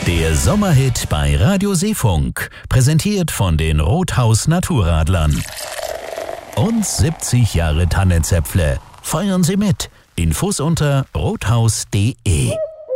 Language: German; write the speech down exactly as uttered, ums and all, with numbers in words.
Der Sommerhit bei Radio Seefunk, präsentiert von den Rothaus Naturradlern. Und siebzig Jahre Tannenzäpfle. Feiern Sie mit. Infos unter rothaus punkt de.